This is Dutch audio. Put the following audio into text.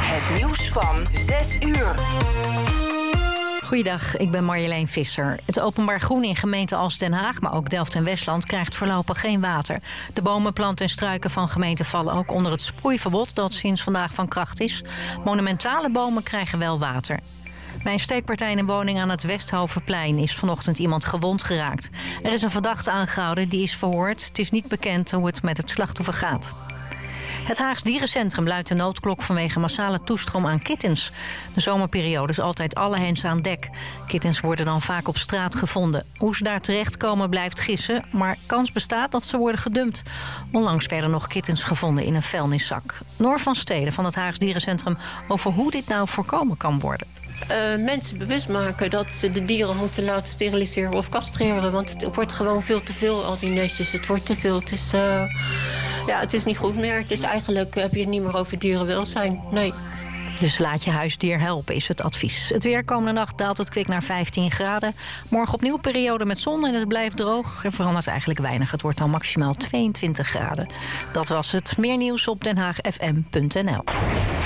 Het nieuws van 6 uur. Goeiedag, ik ben Marjolein Visser. Het openbaar groen in gemeenten als Den Haag, maar ook Delft en Westland krijgt voorlopig geen water. De bomen, planten en struiken van gemeenten vallen ook onder het sproeiverbod dat sinds vandaag van kracht is. Monumentale bomen krijgen wel water. Bij een steekpartij in een woning aan het Westhovenplein is vanochtend iemand gewond geraakt. Er is een verdachte aangehouden, die is verhoord. Het is niet bekend hoe het met het slachtoffer gaat. Het Haags Dierencentrum luidt de noodklok vanwege massale toestroom aan kittens. De zomerperiode is altijd alle hens aan dek. Kittens worden dan vaak op straat gevonden. Hoe ze daar terechtkomen blijft gissen, maar kans bestaat dat ze worden gedumpt. Onlangs werden nog kittens gevonden in een vuilniszak. Noor van Steden van het Haags Dierencentrum over hoe dit nou voorkomen kan worden. Mensen bewust maken dat ze de dieren moeten laten steriliseren of castreren. Want het wordt gewoon veel te veel, al die nestjes. Het wordt te veel. Het is niet goed meer. Het is eigenlijk, heb je het niet meer over dierenwelzijn. Nee. Dus laat je huisdier helpen, is het advies. Het weer komende nacht daalt het kwik naar 15 graden. Morgen opnieuw periode met zon en het blijft droog. Er verandert eigenlijk weinig. Het wordt dan maximaal 22 graden. Dat was het. Meer nieuws op denhaagfm.nl.